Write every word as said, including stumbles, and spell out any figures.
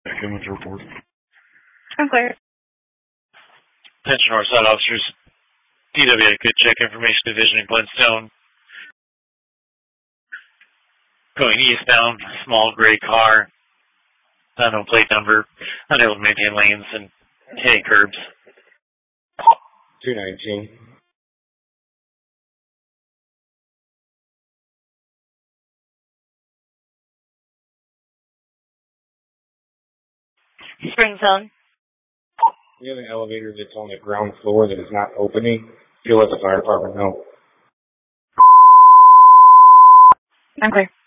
Back report. I'm clear. Attention Northside officers. D W A Good Check Information Division in Glenstone. Going eastbound, small gray car. No plate number. Unable to maintain lanes and hitting curbs. two nineteen. Spring zone. We have an elevator that's on the ground floor that is not opening. You'll let the fire department know. I'm clear.